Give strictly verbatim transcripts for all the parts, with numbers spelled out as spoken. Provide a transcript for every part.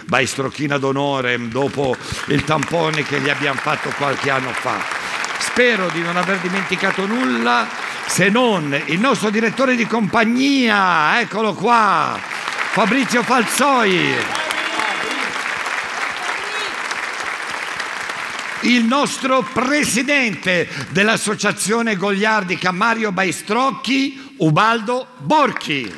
baistrocchina d'onore dopo il tampone che gli abbiamo fatto qualche anno fa. Spero di non aver dimenticato nulla, se non il nostro direttore di compagnia, eccolo qua, Fabrizio Falzoi. Il nostro presidente dell'associazione goliardica Mario Baistrocchi, Ubaldo Borchi.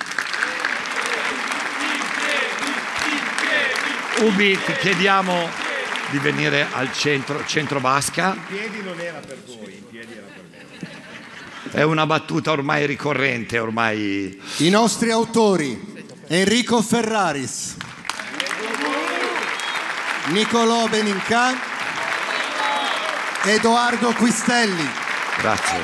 Ubi, ti chiediamo di venire al centro, centro vasca. In piedi non era per voi, in piedi era per me. È una battuta ormai ricorrente, ormai. I nostri autori: Enrico Ferraris, Nicolò Benincan, Edoardo Quistelli. Grazie.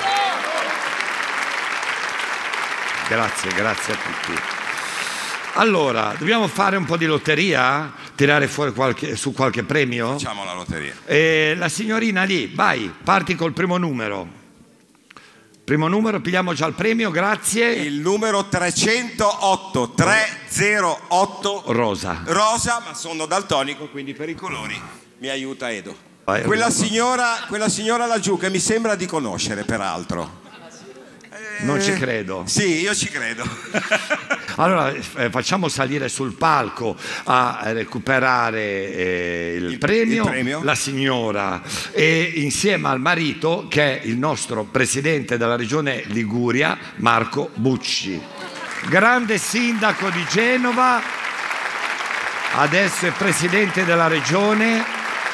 Grazie, grazie a tutti. Allora, dobbiamo fare un po' di lotteria? Tirare fuori qualche, su qualche premio? Facciamo la lotteria. Eh, la signorina lì, vai, parti col primo numero. Primo numero, pigliamo già il premio, grazie. Il numero trecentootto, trecentootto. Rosa. Rosa, ma sono daltonico, quindi per i colori mi aiuta Edo. Vai, Quella Rosa. signora, quella signora laggiù che mi sembra di conoscere, peraltro. Non ci credo. Sì, io ci credo. Allora eh, facciamo salire sul palco a recuperare eh, il, Il- premio, il premio. la signora, e insieme al marito, che è il nostro presidente della regione Liguria, Marco Bucci, grande sindaco di Genova, adesso è presidente della regione,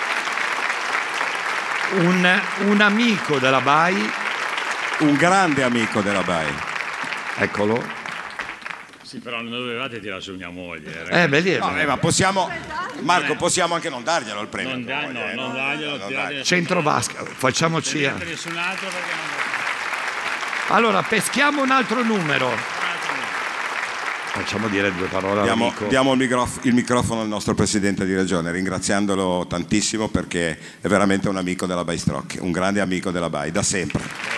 un, un amico della B A I. Un grande amico della B A I. Eccolo. Sì, però non dovevate tirare su mia moglie. Eh, Eh, beh, lì è- No, eh, ma possiamo, Marco, possiamo anche non darglielo il premio. non, dai, no, non daglielo, non tirate dai. Centro Vasca, facciamoci. tirate nessun altro perché non Allora, peschiamo un altro numero. Facciamo dire due parole Diamo, all'amico. diamo il, microf- il microfono al nostro presidente di regione, ringraziandolo tantissimo perché è veramente un amico della Baistrocchi, un grande amico della B A I, da sempre.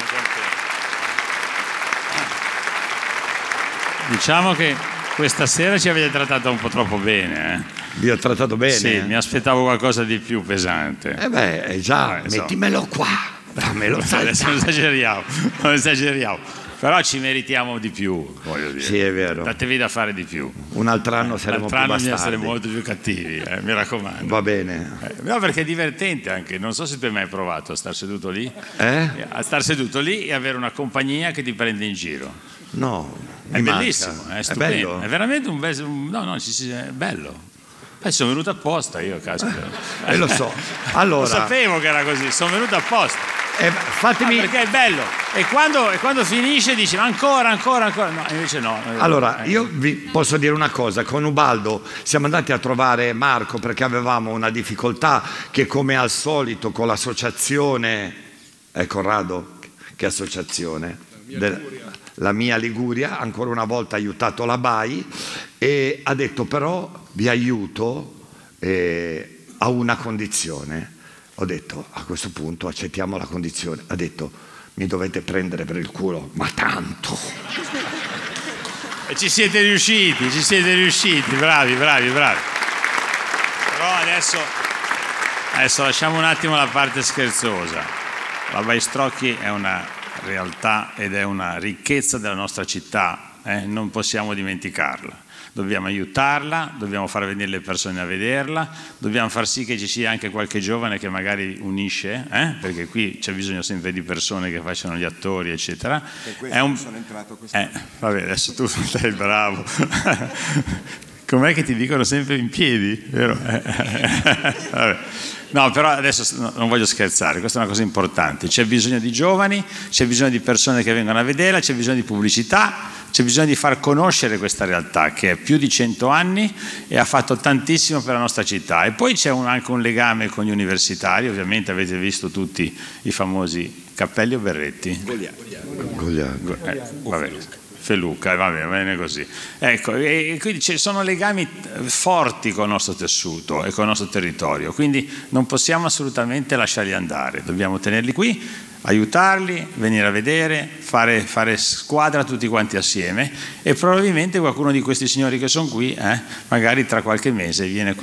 Diciamo che questa sera ci avete trattato un po' troppo bene. Vi ho trattato bene? Eh? Sì, mi aspettavo qualcosa di più pesante. Eh beh, eh già, Eh, so. mettimelo qua. Fammelo Adesso non saltare. esageriamo, non esageriamo. Però ci meritiamo di più, voglio dire. Sì, è vero. Datevi da fare di più. Un altro anno saremo L'altro più anno bisogna essere bastardi. molto più cattivi, eh, mi raccomando. Va bene. Eh, no, perché è divertente anche, non so se tu hai mai provato a star seduto lì, Eh? a star seduto lì e avere una compagnia che ti prende in giro. No. È mi manca. bellissimo, è stupendo, bello? è veramente un bel, un- no, no, ci si- è bello. Poi sono venuto apposta io, caspita. Eh, lo so. Lo Allora, sapevo che era così, sono venuto apposta. eh, Ah, fatemi. perché è bello. E quando, e quando finisce dice ancora, ancora, ancora. No, invece no. Allora, Eh, io vi posso dire una cosa, con Ubaldo siamo andati a trovare Marco perché avevamo una difficoltà che, come al solito, con l'associazione, eh Corrado, che associazione? Del- la mia Liguria, ancora una volta ha aiutato la B A I e ha detto però vi aiuto eh, a una condizione. Ho detto a questo punto accettiamo la condizione. Ha detto mi dovete prendere per il culo, ma tanto. E ci siete riusciti, ci siete riusciti, bravi, bravi, bravi. Però adesso, adesso lasciamo un attimo la parte scherzosa. La Baistrocchi è una realtà ed è una ricchezza della nostra città, eh? Non possiamo dimenticarla. Dobbiamo aiutarla, dobbiamo far venire le persone a vederla, dobbiamo far sì che ci sia anche qualche giovane che magari unisce, eh? Perché qui c'è bisogno sempre di persone che facciano gli attori, eccetera. questo È un... sono entrato quest'anno. eh, vabbè, adesso tu sei bravo. Com'è che ti dicono sempre in piedi? Vero? Eh, vabbè. No, però adesso no, non voglio scherzare, questa è una cosa importante. C'è bisogno di giovani, c'è bisogno di persone che vengono a vederla, c'è bisogno di pubblicità, c'è bisogno di far conoscere questa realtà che ha più di cento anni e ha fatto tantissimo per la nostra città. E poi c'è un, anche un legame con gli universitari, ovviamente avete visto tutti i famosi Cappelli o Berretti? Gogliardo. Eh, vabbè. Feluca, va bene, va bene così. Ecco, e quindi ci sono legami forti con il nostro tessuto e con il nostro territorio, quindi non possiamo assolutamente lasciarli andare, dobbiamo tenerli qui, aiutarli, venire a vedere, fare, fare squadra tutti quanti assieme e probabilmente qualcuno di questi signori che sono qui, eh, magari tra qualche mese viene qui